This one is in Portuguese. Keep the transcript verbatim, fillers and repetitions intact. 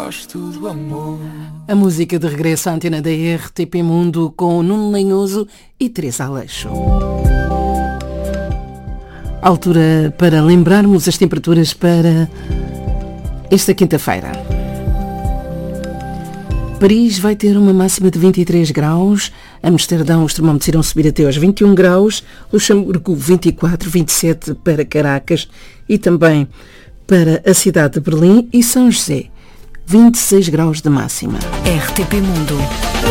gosto do amor. A música de regresso à antena da R T P Mundo com Nuno Lenhoso e Teresa Aleixo. Altura para lembrarmos as temperaturas para esta quinta-feira. Paris vai ter uma máxima de vinte e três graus, Amsterdão os termómetros irão subir até aos vinte e um graus, Luxemburgo vinte e quatro, vinte e sete para Caracas e também para a cidade de Berlim e São José, vinte e seis graus de máxima. R T P Mundo.